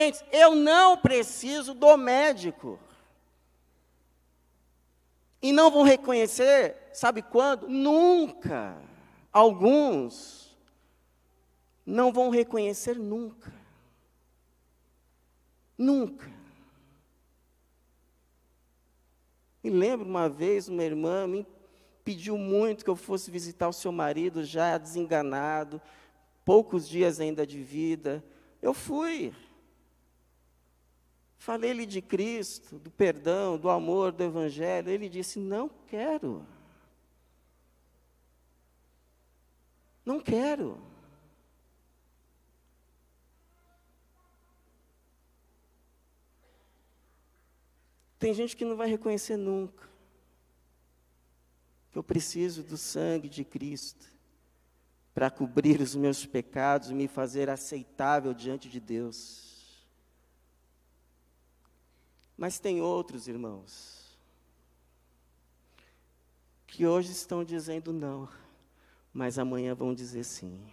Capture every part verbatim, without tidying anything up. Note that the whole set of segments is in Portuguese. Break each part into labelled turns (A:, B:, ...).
A: Eu não preciso do médico. E não vão reconhecer, sabe quando? Nunca. Alguns não vão reconhecer nunca. Nunca. Me lembro uma vez, uma irmã me pediu muito que eu fosse visitar o seu marido, já desenganado, poucos dias ainda de vida. Eu fui. Falei-lhe de Cristo, do perdão, do amor, do Evangelho. Ele disse, não quero. Não quero. Tem gente que não vai reconhecer nunca que eu preciso do sangue de Cristo para cobrir os meus pecados e me fazer aceitável diante de Deus. Mas tem outros, irmãos, que hoje estão dizendo não, mas amanhã vão dizer sim.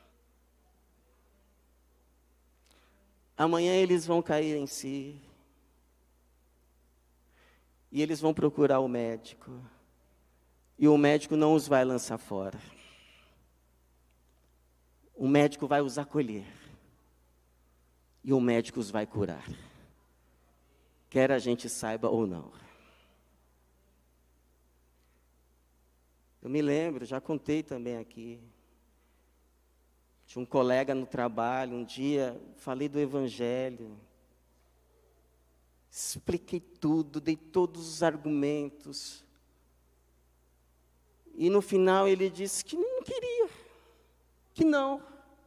A: Amanhã eles vão cair em si. E eles vão procurar o médico. E o médico não os vai lançar fora. O médico vai os acolher. E o médico os vai curar. Quer a gente saiba ou não. Eu me lembro, já contei também aqui. Tinha um colega no trabalho, um dia, falei do Evangelho. Expliquei tudo, dei todos os argumentos. E no final ele disse que não queria, que não.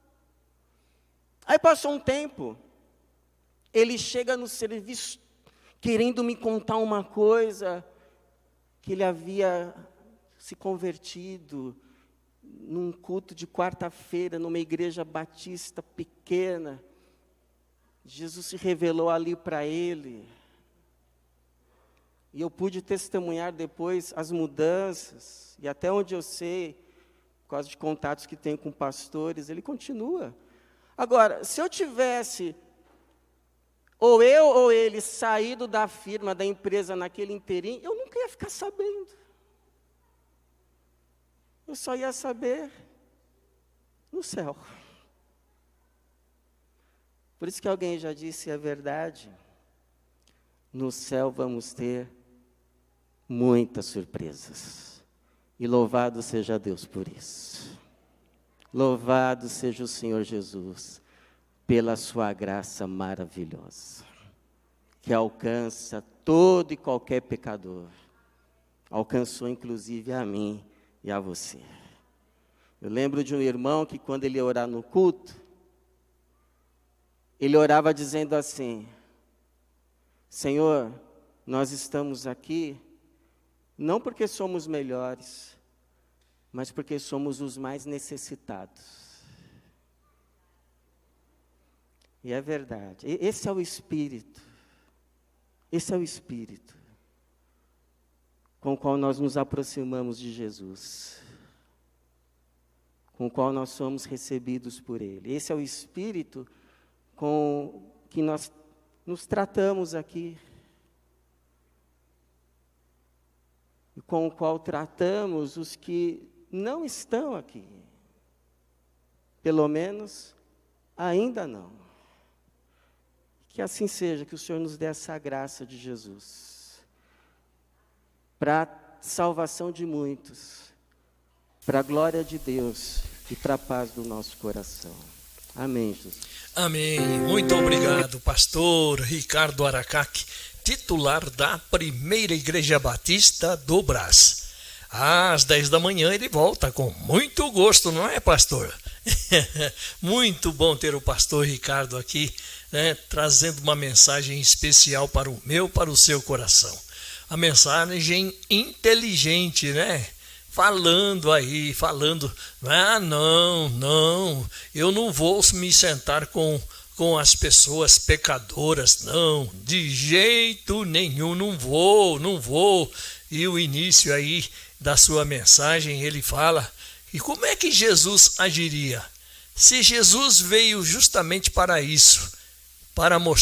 A: Aí passou um tempo, ele chega no serviço querendo me contar uma coisa, que ele havia se convertido num culto de quarta-feira, numa igreja batista pequena. Jesus se revelou ali para ele. E eu pude testemunhar depois as mudanças. E até onde eu sei, por causa de contatos que tenho com pastores, ele continua. Agora, se eu tivesse, ou eu ou ele, saído da firma, da empresa naquele inteirinho, eu nunca ia ficar sabendo. Eu só ia saber no céu. Por isso que alguém já disse a verdade. No céu vamos ter muitas surpresas. E louvado seja Deus por isso. Louvado seja o Senhor Jesus pela sua graça maravilhosa, que alcança todo e qualquer pecador. Alcançou inclusive a mim e a você. Eu lembro de um irmão que quando ele ia orar no culto, ele orava dizendo assim: Senhor, nós estamos aqui não porque somos melhores, mas porque somos os mais necessitados. E é verdade. Esse é o Espírito. Esse é o Espírito com o qual nós nos aproximamos de Jesus, com o qual nós somos recebidos por Ele. Esse é o Espírito com que nós nos tratamos aqui, e com o qual tratamos os que não estão aqui, pelo menos ainda não. Que assim seja, que o Senhor nos dê essa graça de Jesus, para a salvação de muitos, para a glória de Deus e para a paz do nosso coração. Amém, Jesus.
B: Amém. Muito obrigado, pastor Ricardo Aracaque, titular da Primeira Igreja Batista do Brás. Às dez da manhã ele volta com muito gosto, não é, pastor? Muito bom ter o pastor Ricardo aqui, né, trazendo uma mensagem especial para o meu, para o seu coração. A mensagem inteligente, né? Falando aí, falando, ah, não, não, eu não vou me sentar com, com as pessoas pecadoras, não, de jeito nenhum, não vou, não vou. E o início aí da sua mensagem, ele fala, e como é que Jesus agiria? Se Jesus veio justamente para isso, para mostrar